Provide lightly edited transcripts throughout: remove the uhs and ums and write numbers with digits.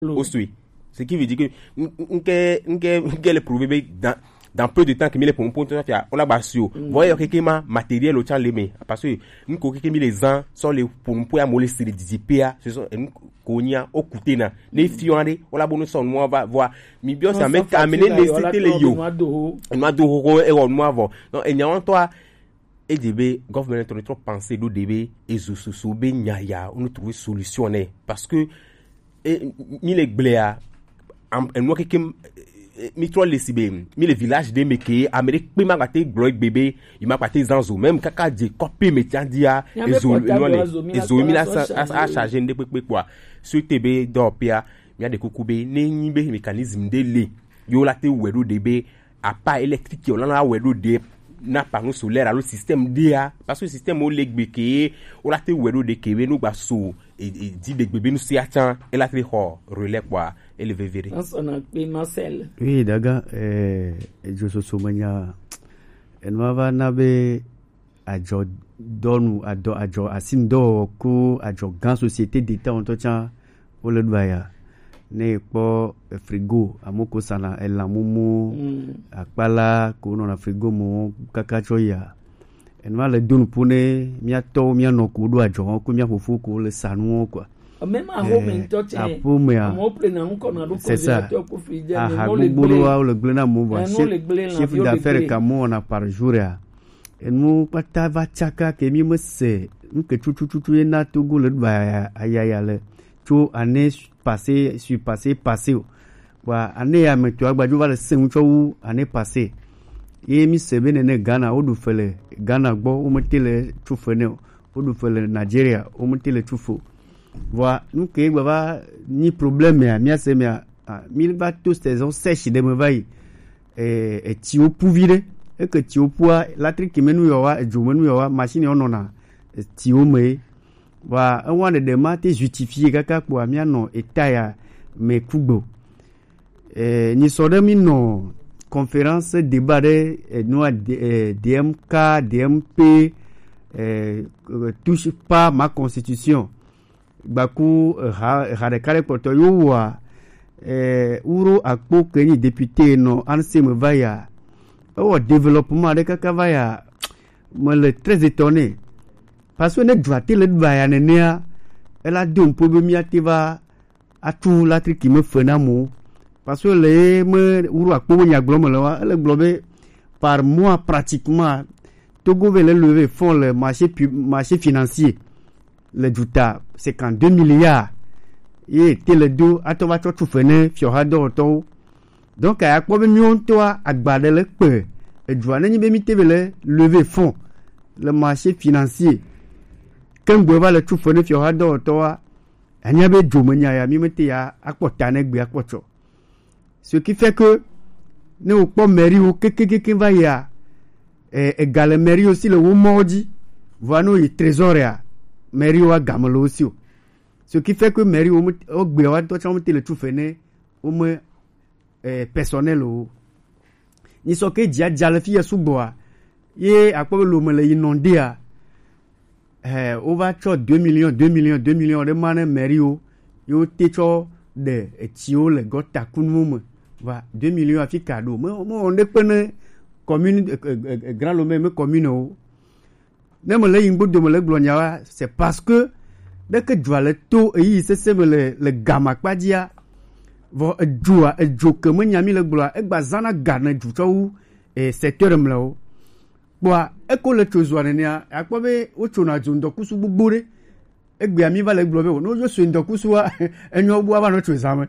Ostui. Ce qui veut dire que les prouver dans peu de temps que les pompons on la basio voyez que ma matériel au temps les parce que nous que les gens sont les pompons à molester les DPA ce sont konya okuté na les fioré on la bonne son moi va voir mi bio ça met amener les c'était les yo ma do et on moi va donc il y a toi et débé gouvernement trop penser do débé et sous be nyaya on trouver solution parce que mi les bléa en moi que mi trop les sibé mi les villages de meke Amérique pe ma baté gloire bébé il m'a paté zanzo même kaka di copie metandia ezo mi la a charger de pe quoi sur tb dopia mi a de kokube ne nyimbe mécanisme de le yo la te wedo debe a pas électrique yo la wedo de na panneau solaire à le système dia parce que le système o legbeke o la te wedo de kebe no gba so et dit de bébé nous si attend et la très relais quoi et le vérité on a pris Marcel oui daga je so somanya en va nabe ajo donu ajo asindo ko ajo grand société d'état on tient o le doya ne po frigo amoko sana ela mumu akpala ko no na frigo mo kaka choya en va le donu pune mia to mia no ko do ajo ko mia fofu ko le sanu quoi même à home tote c'est ça le glena mo va chef d'affaires comme on a par jour ya en mo pata va chaka ke mi me se que tu na togo le ba ayaya le tu année passé wa année ya me tu agba ju va le sen cho année passée et mi se benene Ghana o du fele Ghana gbo o me tele tu fene o du fele Nigeria o me tele tu fo voilà nous que va ni problème ya mi ase mi mil va tous saison sèche de me vai et tio pouvire et que tio poa la trick menu yo wa menu yo wa machine on na tio me wa on de mate justifier kaka pour mi no état ya me kubo ni soda mi no conférence débat de no DMK DMP touche pas ma constitution baku radicale poto yowa uro akpo keni député no anse me vaya au développement de kaka vaya me très étonné parce que ne doit il vaya nenia elle a dit un problème yativa a tout la truc qui me fenamu parce que les me uro akpo nya glome le globe par mois pratiquement Togo veut lever fond le marché financier le juta 52 milliards et le do atova tu fene fiora do to donc a ko be mion to agbade le pe e douane ni be mi tevele lever fond le marché financier quand go va le tu fene fiora do to anya be jomanya ya mi mete ya akpota na gbe akpoto ce qui fait que ne o po mairie o kekeke va ya égal mairie aussi le wo modi voino y trésoreria mairie wa gamalo aussi ce qui fait que mairie o gbe wa to chamo tele tu fene o me personnel o ni so ke dia le fi subo a ye apo lo me le inondé a o va cho 2 millions de mané mairie o yo te cho de etio le gota kunmu va 2 millions afi cadeau mo on de pene commune grand lomé me commune o ne me le yimbo de me le glonya c'est parce que dès que doit le taux et c'est le gamma pas dia vo djoa que me nyami le gloa e bazana garna djou et secteur mlo boa e ko le tozo ne a akpobe o chona djondo kusu bugbure e gbe ami va le globe no jo so ndo kusu wa enyo bo aba no twezame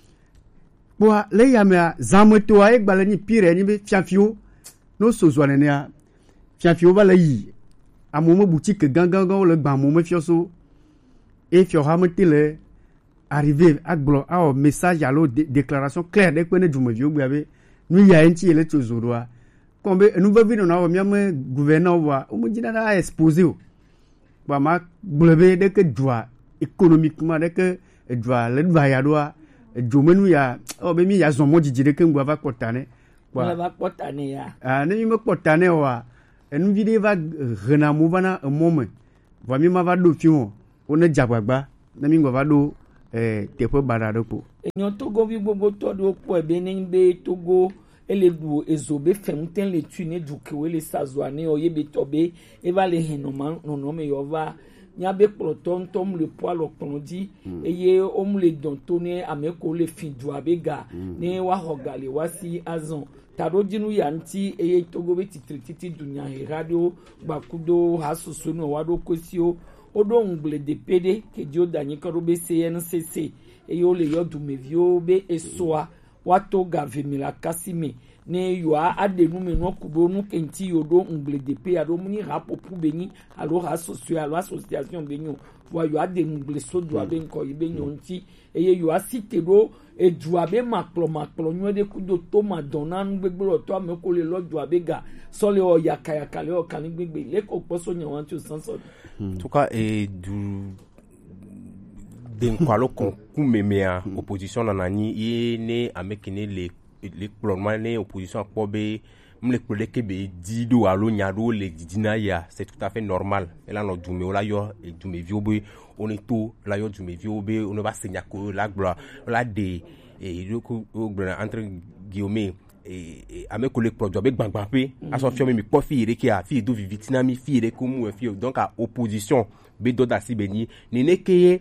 boa le yamia zamwe to e gbale ni pire ni be fiafio no sozo ne a fiafio va le yi amomo boutique gangan le gba momo fioso et fiora metele arrivé à glo a message allo déclaration claire de pene djumo viu gbabe nu ya enti ele tozoroa kombe nu va vino na mi am gouverneur wa o mo jina na exposé o ba ma globe de que droit économiquement de que droit le va ya doa djomenu ya o be mi ya zomo jijire ke ngwa va kotane wa va kotane ya ne mi me kotane wa en vide va renamu bana un moment va mi ma va do fion on ne jabagba na mi ngwa va do teƒe baraɖo. Enyo Togo vi gbogbo tɔ ɖewo kpɔe be ne be Togo ele du ezo be fɛn ŋutɛ le tui ne du kewo le sa zoa ne yɔ ye be tɔ be eva le hɛ nɔnɔme yɔ va nyabe kplɔtɔ ŋutɔ mu le poa lɔ kplɔ dzi eye womu le dɔn to ne ame ko le fi dua be ga ne woaxɔ ga le woasi azɔ taɖodzinu ya ŋuti eye Togo be titi dunya hera ɖewo gbakudo hasusu no woaɖo kosiwo woɖo ŋugble de pe ɖe kedzo danyi kɔ ɖo be CNCC eye wole yɔ dumeviwo be esoa woato gavemi la kasi me ne yoa aɖe nume nɔ kubo nu kenti yoɖo ŋugble de pe aɖo mu ni haƒoƒu be nyi alo hasoso alo association be nyo wa yoa aɖe ŋugble so dua be ŋkɔ yi be nyo ŋuti eye yoa si te ɖo edua be makplɔ nyuie ɖe kudo toma dɔna nugbegbe lɔtɔ ame ko le lɔ dua be ga sɔ le wɔ yakayaka le wɔ kani gbegbe le ko kpɔsɔ nyawa tso sansɔ. En tout cas du denkwalo konku memea opposition na nani ye ne amekene le kplɔnma ne opposition akpɔ be mle kplɔ ɖeke be dido alo nyaɖo le didina ya c'est tout à fait normal ela nɔ dumewo la yɔ dumeviwo be one to la yɔ dumeviwo be one va se nyako la gblɔ la de yoko gblɔna entre guillemets ame ko le kplɔ dzɔ be gbagba pe asɔ fiɔ mi kpɔ fi ɖeke a fi do vivitina mi fi ɖeke mu fi donc a opposition be dɔ da si be ni neneke ye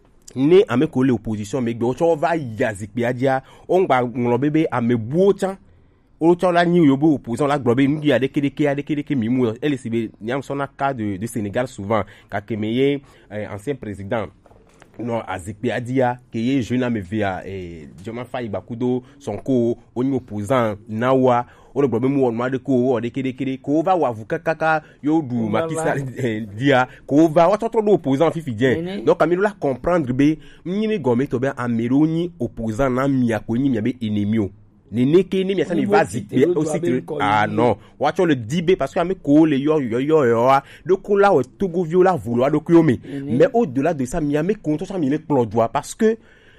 ne ame ko le opposition me gbe wotsɔ va ya zikpia dia ongba ŋlɔ bebe ame buwo tsa wotsɔ la nyi yobo opposition la gblɔ be nu dia ɖeke mi mu ele si be nyam sɔna cas de Sénégal souvent kake me ye ancien président no azikpia dia ke ye jeune ame via Diomaye Faye gbakudo Sonko onyi opposant nawa o le gblɔ be mu wɔ numa ɖe ko wɔ ɖeke ko va wɔ avu kaka yo du makisa dia ko va wɔtɔtɔ ɖo opposant fifi dze donc ami la comprendre be nyi mi gɔme to be ame ɖewo nyi opposant na mia ko nyi mia be ennemi o neneke ne mia sa mi va zikpia aussi non wɔatsɔ le di be parce que ame ko le yɔ ɖo ko la wɔ Togovio la volo aɖokuiwo me mais au delà de ça mia me ko to sa mi le kplɔ doa parce que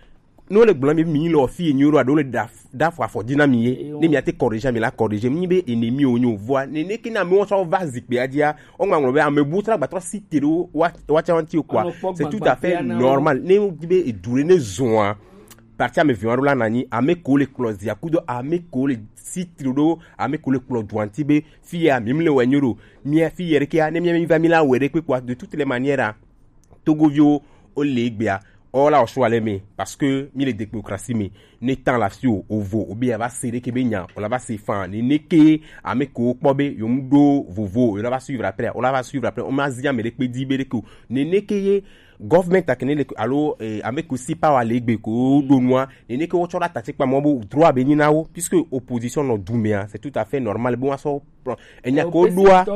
no le gblɔ mi mi le fi nyoro aɖo le da fo afɔ dina mi ye ne mi ate corriger mi la corriger mi be ennemi o nyo voa neneke na me wɔtsɔ va zikpia dia o ŋlɔ be ame bu tra gbatrɔ si te ɖo wɔtsa wanti quoi c'est tout à fait normal ne be edure ne zoa parti ame vi la nani ame ko le kplɔ zia kudo ame ko le si te ɖo ame ko le kplɔ duanti be fi ya mi le wɔ nyoro mi fi yɛ ɖekea ne mi va mi la wɔ ɖekpe quoi de toutes les manières Togovio o le gbea o la o choix le me parce que mi le démocratie me ne temps la si o vo o bi va serrer ke be nya o la va se fan ni neke ame ko kpo be yo mdo vovo o la va suivre après o ma zia me le pe di be ko ne neke ye government akene le alo ame ko si pa wa le gbe ko do noa ne neke o chola tati pa mo droit be ni nawo puisque opposition no dumea c'est tout à fait normal bon aso enya ko doa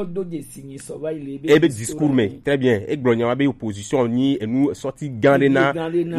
e be discours me très bien e glo nya be opposition ni enu sorti gande na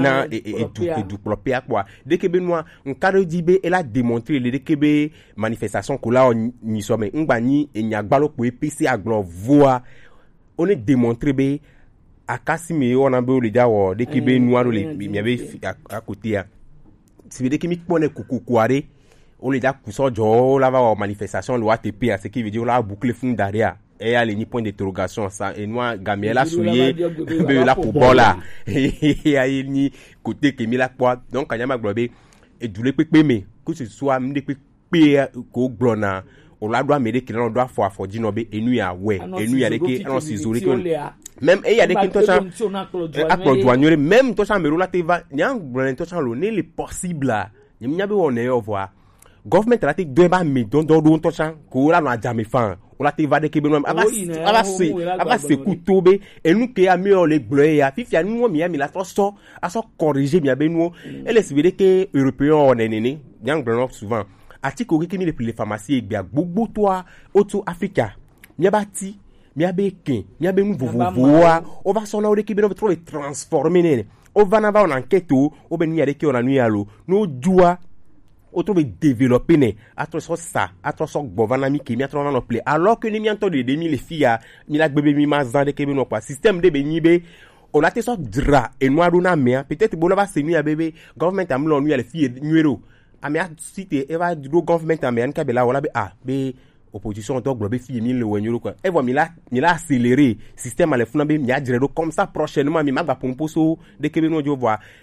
du propre quoi dès que be noa nkaro di be elle a démontré le que be manifestation ko la ni so me ngba ni enya gbalo ko EPC aglo voa on est démontré be akasi me ona be le jawo de ke be noiro le mi be à côté ya si be de ke mi pone kukukuare on le ja kusojo la va manifestation le ATP ce qui veut dire la boucle fond derrière et a les point d'interrogation ça et moi Gamiela souillé be la pour bola et a ni côté que mi la quoi donc anyama globe et doule pepe me que ce soit mi de pepe ko glona on la doit me de que on doit fo dino be enu ya we enu ya de ke on s'isole que même et il y a des qui touchent à produire même touchent à me rouler teva nyang brand touchent à l'onner les possible nyam be on est voir government la te doit ba me don touchent ko la no jamais fan on la teva de ke be ava se kutobe et nous que a mieux les bleu ya fifia nous mi la trosso a so corriger mi abenu et les veut que européens on est néné nyang brand souvent article qui mi les pharmacies bia gbogbo toi auto africa mi bati mi abeke mi abe nu vovovoa o va sona o de kibeno trop transformer ne o va na va on enquête o be ni ade ki ona nu yalo no jua o trop développer ne atro so ça atro so govana mi ki mi atro na no play alors que ni mi anto de 2000 filles mi la gbebe mi ma zan de kibeno kwa système de be ni be on a te so dra et noa do na me peut-être bo la va se nu ya bebe government am lo nu ya le filles nuero amia cité e va do government am en kabela wala be be opposition donc globe fi mi le wenyoro quoi et voilà mi la accélérer système à le funa be mi adire comme ça prochainement mi magba pomposo de kebe no jo voir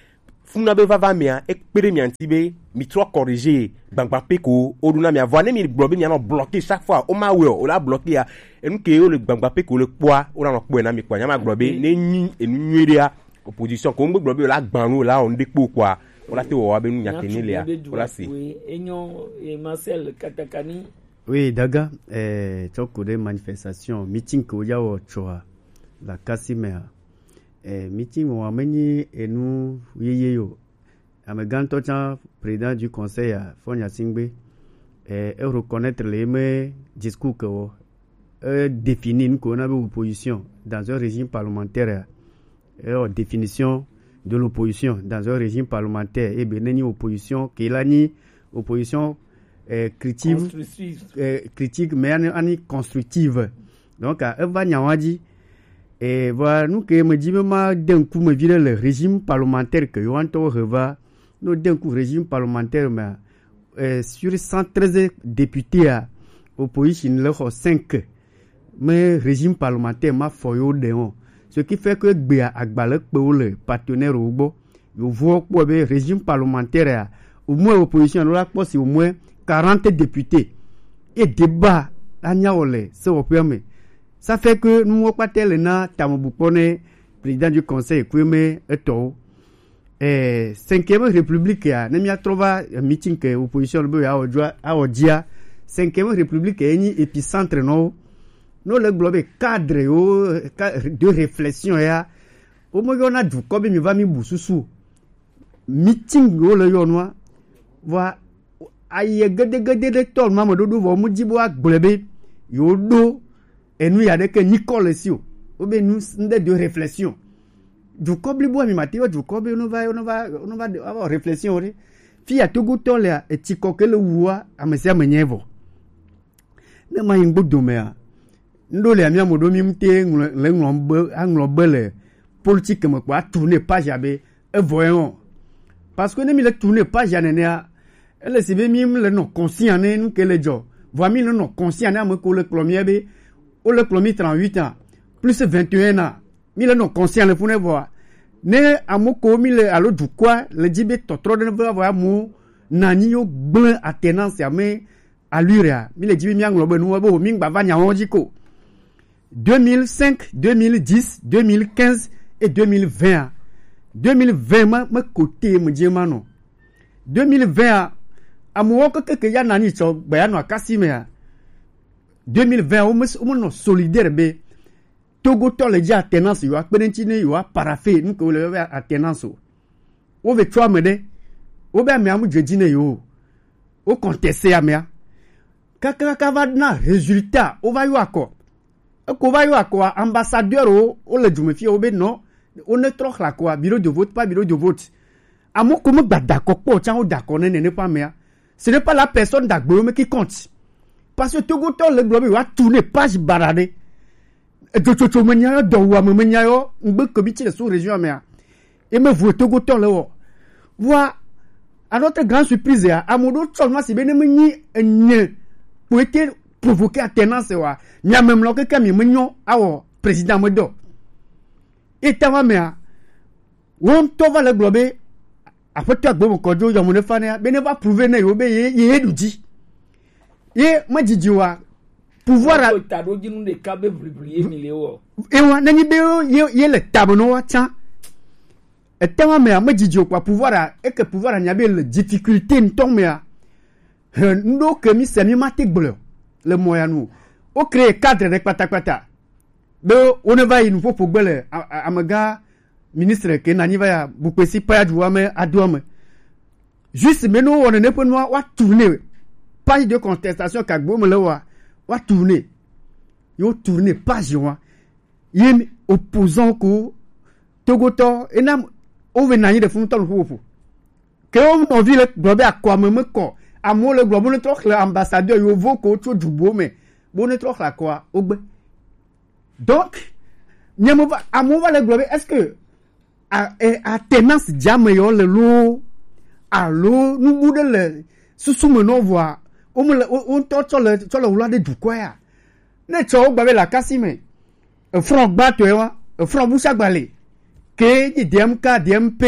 funa be va mia ekpere mi antibe mi trop corriger gbangba peko oduna mi avoir mi bloquer mi no bloquer chaque fois o ma we o la bloquer ya enu ke o le gbangba peko le poa o la no po na mi kwa nya ma globe ne nyi enu nyeria opposition ko ngbe globe la gbanu la on depo kwa o la te o wa be nu nya tenile ya o la si enyo et Marcel Katakani. Oui, daga choko de manifestation meeting ko ya o choa la Kasimea meeting wa meni enu yeyeyo ameganto cha président du conseil à Fonya Singbe et reconnaître les discours que définir une opposition dans un régime parlementaire et définition de l'opposition dans un régime parlementaire et bien ni opposition qui la ni opposition critique mais ani constructive donc va nyawaji et voilà nous que me dit même d'un coup me vient le régime parlementaire que on to reva nous d'un coup régime parlementaire mais sur 113 députés à opposition le 5 mais régime parlementaire ma foyo deon ce qui fait que bia agbalek pour le partenaire obo yo voit pour le régime parlementaire au moins opposition là c'est au moins 40 députés et débat agnaole c'est au premier. Ça fait que nous pas tel na tamobupone président du conseil kweme eto 5e république ya nemia trova meeting que opposition be ya odia 5e république ni épicentre no le globe cadre de réflexion ya o mo yona du ko bi mi va mi bususu meeting o le yonwa wa aye gede de tol mamadou do vo mu jibo agblebe yo do. Et nous, il y a des que Nicole ici, ou bien nous, de réflexion. Du coble bois, mi matin, du coble, on va avoir réflexion. Fille à tout goût, là, et tu coques le ouah, à me faire menevo. Ne m'a une boucle de mer. Nous, les amis, mon domimité, l'anglobel, politique, me quoi, tourner pas jamais, et voyons. Parce que nous, il tourner pas jamais, elle est même le non conscient, nous, que les gens. Voici le non conscient, me coule le premier, ou le premier 38 ans, plus 21 ans, il est non conscient, le pour ne voir. Ne amoko mille à l'autre du quoi, le djibé totro de ne pas voir mou, nani yo blanc à tenance à me, à l'uria, mille djibé miang lobe nou abo, ming bavanya onjiko. 2005, 2010, 2015 et 2020. 2020, me côté, me dit mano. 2020, amuo que ya nani cho, bayano akasimea. 2020 on no solidaire be Togo to le ja tenance yo akpenentine yo paraffé nous ko le a tenance o ve twa mede o be me amu djedine yo o contester amia kaka va na résultat o va yo akko ko va yo akko ambassadeur o le djume fi o be non on ne trop la quoi bureau de vote pas bureau de vote amu ko me d'accord po chan o d'accord ne pas mea ce n'est pas la personne d'agbo qui compte. Parce que Togo le globe va tourner page baradé. Et Togo menya do wa menya yo ngbe comité de sous-région amea. Et me voit Togo le wo. Voilà à notre grande surprise à modo seulement si ben menyi enye pour être provoquer à tenance wa. Nya même lo que kami menyo awo président modo. Et tawa mea won to va le globe après toi bon kojo yo mo ne fane ben va prouver na yo be ye duji. Et moi didiwa pouvoir à et on n'a ni béo ye le tabono wa tiens et tellement mais moi didio quoi pouvoir à et que pouvoir à nyabe le difficulté n'ton mais ndo que mi semi matik bleu le moyen nous au créer cadre de pata be on va il nous faut pour belle amaga ministre que nani va bu pesi pa duwa me adouame juste mais nous on ne peut nous wa tourner page de contestation kagbo me le wa tourner yo tourner page wa yem opposant ko togoto enam o venani de fun tol fofo que on vit le globe à quoi me ko amo le globe le troc l'ambassadeur yo voko to dubo me bon le troc la quoi ogbe donc nyamo va amo va le globe est-ce que a tenance jam yo le lo allo nous boude le sous me no voir on to le wula de du quoi ya ne cho gba la kasime front gba to wa front busa gbale ke di DMK DMP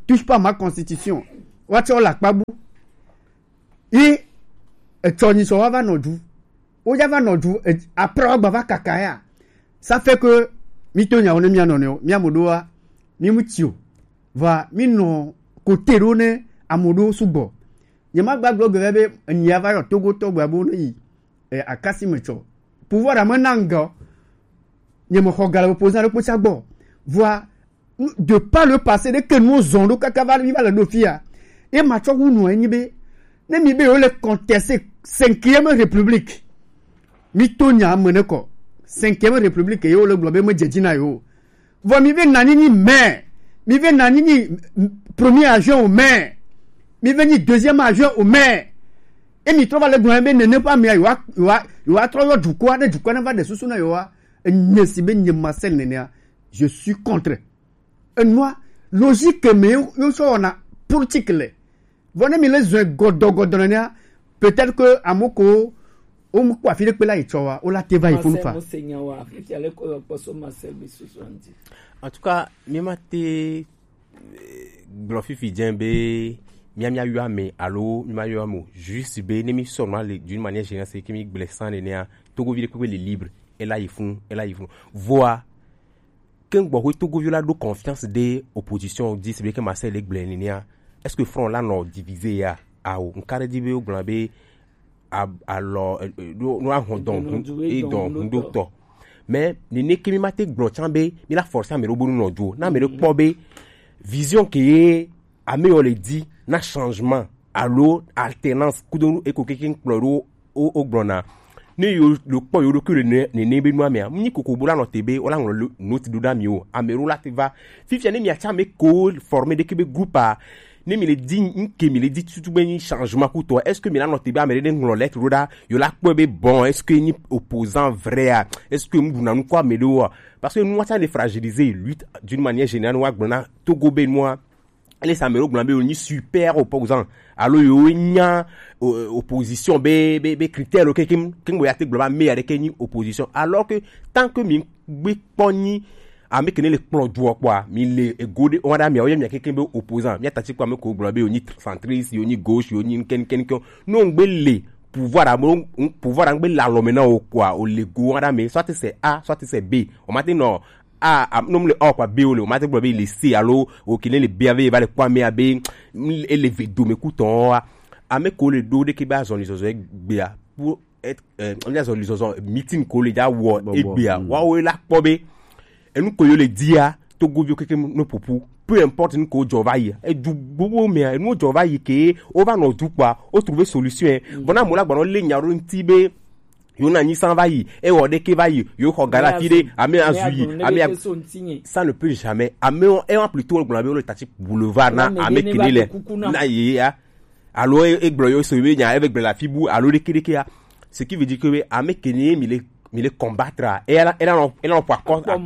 touche pas à ma constitution. Wacho la kpabu. Et Tony so va nodu. O ya va nodu après on va kakaya. Ça fait que mitonya on mi anono, mi amodoa, mi mutio. Va mi no côté rone amodo subo. Yema gba blog rebe nyava yo togo togo abonu yi akasi mecho. Pouvoir amenanga nyemo hogala opposant le pochagbo. Voir de par le passé de que nous zondo kakava viva la dofia. Et macho wunu enyibe ne mi be le contester 5e république. Mitonya ameneko 5e république yo le globe me jedina yo. Vo mi be nanini maire. Mi be nanini premier agent au maire. Mi veni deuxième agent au maire. Et mi trouve le globe ne pas mi yo a trop du quoi na va de susuna yo a ne si be ni Marcel nenia. Je suis contre. Moi logique mais yo so na politique le. Vonne mi les godonania peut-être que amoko o mu kwa file pe la ichowa o la teva ifunu fa. En tout cas, mimate glofifi djembe miamia yuame allo mima yuamo juste be nemi seulement d'une manière générale c'est qui mi blessant nenia togo vile ko les libre et là ils font voir qu'un bo togo viola do confiance des oppositions dit c'est bien que Marcel Egblenia. Est-ce que front là non divisé ya a on carré divisé au glabé alors nous avons donc docteur mais ni ne kimi mate glochambe mi la force a me robonu no jo na me pobe vision qui a me on le dit na changement allo alternance kudonu e ko kekin ploro o glona ne yo le po yo que ne be no me ni kokobula no tebe o la no noti do da mi o amero la te va fifia ne mi a chame ko former de kebe groupe a ne mi le dit que mi le dit tout ben changement pour toi est-ce que mi la no tebe amere den lettre roda yo la ko be bon est-ce que ni opposant vrai est-ce que mu na nu kwa me do parce que nous ça les fragiliser lutte d'une manière générale wa gbona togo be moi les samero glambe ni super opposant allo yo nya opposition be critère que kim bo yate global me avec ni opposition alors que tant que mi gbe poni ame kene le plan do quoi mi le egode on da mi o yemi keke be opposant mi atati kwa me ko global yo ni centriste yo ni gauche yo ni ken non gbe le pouvoir ngbe la lo mena o quoi o le go da me soit c'est A soit c'est B on m'a dit non non le quoi B o m'a dit global le C allo o kene le B va le quoi me ab élevé do me couton ame ko le do de ke ba zone zo gbia pour être on a zone meeting ko le da wo egbia wa o la pobe et nous ko yo le dia to go vio keke no popu peu importe nous ko jovaille et du bobo me nous jovaille ke o va no du quoi o trouver solution bona mo la gba no le nyaro ntibe yo na ni san vaille et o de ke vaille yo ko gala fide ame azuyi ame ça ne peut jamais ame et en plutôt le tati boulevard na ame kinele na ya allo e gloyo so be nya avec la fibu allo de kideke ce qui veut dire que ame kenye mi le combattre et elle en pas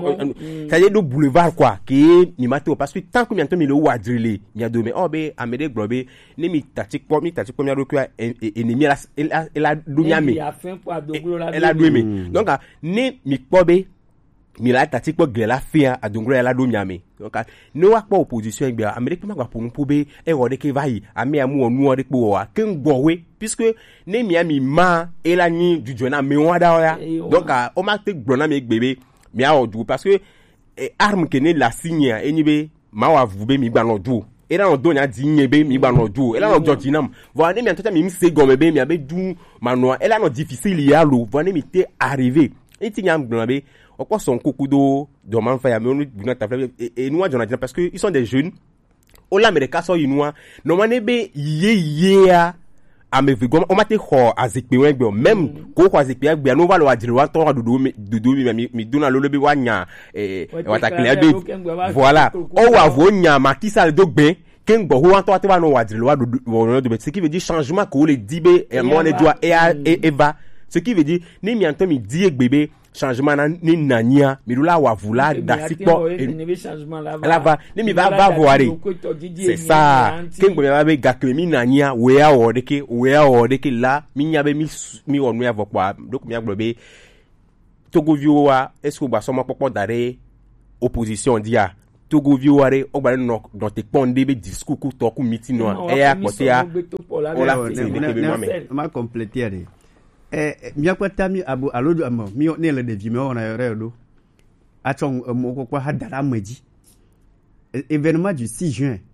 c'est de boulevard quoi qui ni mato parce que tant que bientôt mi le wadrile mi a domé be amede globe ne mi tati ko mi a do quoi ennemi elle a domiame elle a domiame donc ne mi pobe mi la tati ko gela fia adongro elle a domiame donc ne wa pas opposition egbe amerique ma pour nous pobe e wo de ke vai ami amu onu o de po wa ken gbowe puisque ne mi ami ma ela ni du jona me wa da ya donc o ma te gbona me gbebe mi a odu parce que arme que ne la signe enibe ma wa vube mi gba no du et là on donne à dignebe mi gba no du et là on jodinam voilà ne mi antata mi se gomebe mi abe du manoa et là non difficile ya lo voilà mi te arrivé et ti nyam gbona on quoi son kokudo de manfa ya me et nous Jonathan parce que ils sont des jeunes au l'américain so inua normalement be ye amevigom o mate ho azikpe wengbe même ko azikpe agbe no valo adire wa ton dudu mi duna lo lobe wanya watakle ade voilà o wa vonya makisa do gbe kengbo ho wa to wa no adire wa do ce qui veut dire changement ko le dibe et mon doit et va ce qui veut dire ni mi anto mi die gbebe changement na ni nania mi la wa vula dasikpo la va ni mi va voir c'est ça kengo mi va be gakwe mi nania we a o de ke la mi nya be mi onu ya vokwa donc mi agbobe togo viowa est-ce que ba so mo popo dare opposition dia Togo viware o gba no dans te pondé be discours ku to ku meeting no e ya ko te a o la ma compléter mi akwata mi abu alodo am mi ne le devi me ona yore do atong mo ko kwa hadara maji événement du 6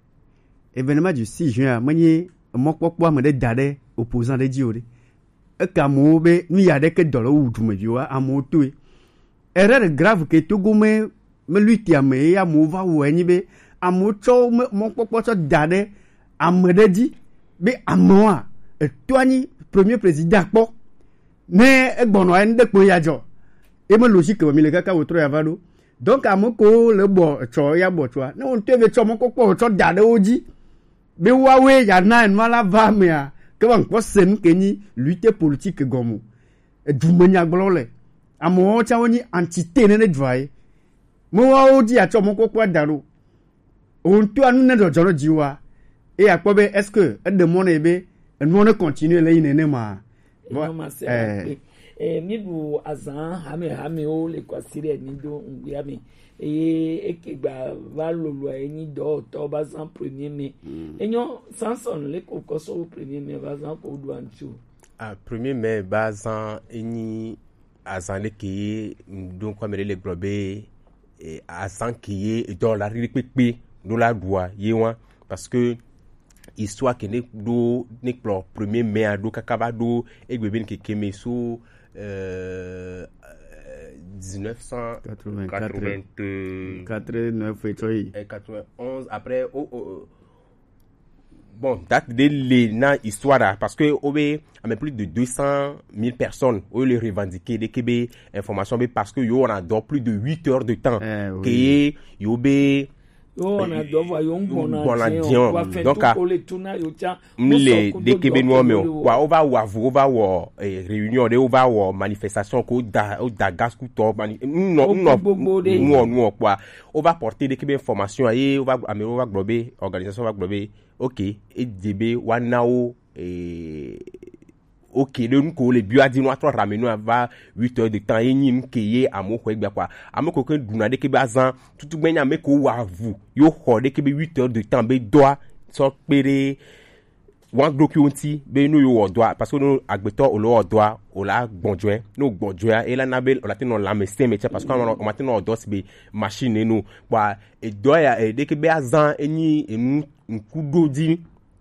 juin mani mo ko me de dare opposant de diode e ka mo be mi ya de ke dolo wudu me biwa amoto erreur grave que Togo me lutti ame ya mo va wenyi be amoto mo ko so dare amede di be amoa e toani premier président po ne egbono en de po ya jo e mo logique mi le kaka wotro ya vado donc amoko le bo cho ya bo twa na on teve cho mo ko so dare oji be wawe ya na en mala va me a que ban ko sen keni lutte politique gomu e dumenya gbolole amo cha woni entité ne dvae mo wa odi a cho mo ko daro on to anu ne do joro jiwa e akobe est-ce que e de mon ebe en mon continue le ine ma mi du azan hame o le kwasire ni do ngbiami ekegba va lolo eni do to bazan premier mai enyo sanson le ko so premier mai bazan ko do anchu premier mai bazan eni azan le ki donc comme le globé azan ki do la ripepe do la doa yewan parce que histoire que do ne pro premier mai do kakaba do egbeben ki keme so 1991 après bon date de l'ena histoire parce que obe a plus de 200 000 personnes ont le revendiqué de kebe information parce que yo on a dans plus de 8 heures de temps que yo be on a doit donc les des Québécois mais on va réunion de on va manifestation ko da gas ku to non quoi on va porter des Québécois information et on va glober organisation va glober OK et DB wanao OK donc ko le bio adi no atro rameno ava 8 heures de temps yin keye amoko egba kwa amoko ke duna de ke bazan tutu gbenya me ko wavu yo ho de ke be 8 heures de temps be doa so pere wan document be no yo doa parce que no agbeto o lo doa o la gbonjoe no gbonjoe e la nabe o la tino la mese me parce que on matin no dos be machine no kwa e doa e de ke be azan eni enu nkudodi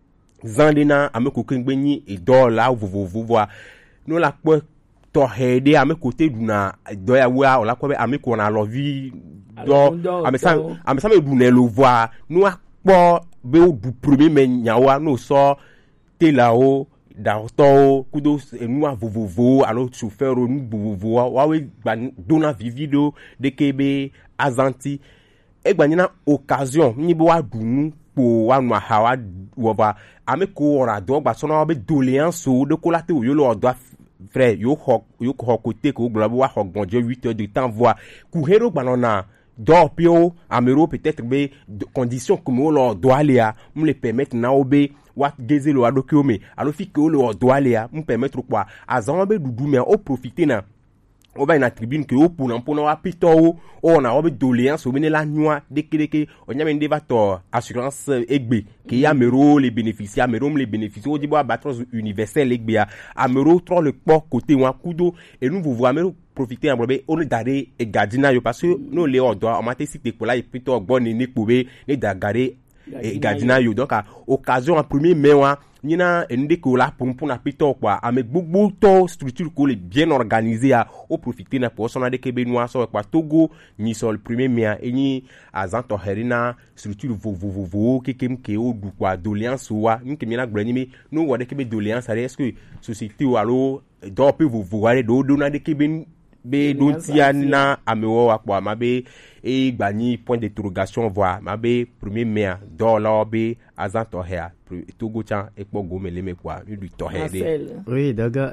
zandina ameko kengbenyi e dola vovovo no la po to hede ameko te duna do ya wa o la ko be ameko na lovi do amesa me duna lo voa no akpo be du premier men nyawa no so te la o da to kudo enu vovovo alo chauffeur nu vovovo wa we dona video de kebe azanti e gbanina occasion ni bo wa dunu po wa no hawa wova ameko ora do gba so na be doléance de ko lati yo lo do frère yo côté ko glabo wa hogbonje 8 heures de temps voir couhero gbanona do pio amero peut-être be condition comme on lo do alia me le permettre na obe wa geze lo adokiome alo fi ko lo do alia me permettre quoi azan be dudu mais o profiter na on va une tribune que pour na pito on a obe doléance o bene la noa de on y a men devator assurance egbe que ya mero les bénéficiaires mero les bénéficiaires o dibo abatros universel egbe a mero trop le port côté wa kudo et nous vous voir mero profiter en blobe on dare e gadina yo parce que nous les on doit on mate cité pour là et plutôt bonne ni poube ni da gare e gadina yo donc à occasion en premier mai wa nina ende ko la pour na pito quoi avec beaucoup to structure ko le bien organisé à au profiter na pour sona de Québécois so quoi Togo ni sur le premier mai et ni azanto herina structure vovovo kekem ke o du quoi doléance wa ni ke mina gbrani me no wa de Québec doléance est-ce que société ou allo do peut vous voir do na de Québec be don tiana amewo akwa mabe e gbani point d'interrogation voir mabe premier mai dollar be azanto hea Togo chan ekpo gomele me kwa du tohede oui daga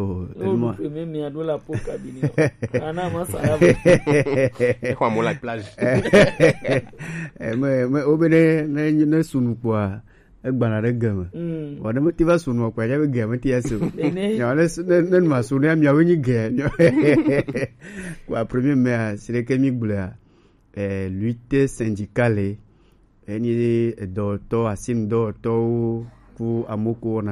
le premier mai do la pour cabinet ana masala kwa mo la plage me obene ne sunu kwa egbana de gama wada motiva sunu kwa ja be gama ti aso ya le ma sunu ya mi awenyi ge kwa premier mai sire kemi gbula lutte syndicale eni dɔwɔtɔ asini dɔwɔtɔwo ku amoko